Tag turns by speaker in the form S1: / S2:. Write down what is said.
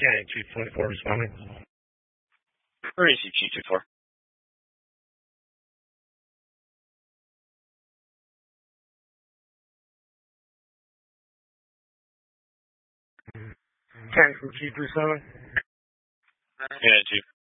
S1: Mechanic, Chief 24 responding.
S2: Receive Chief 24.
S1: Mechanic from Chief 37.
S2: Yeah, Chief.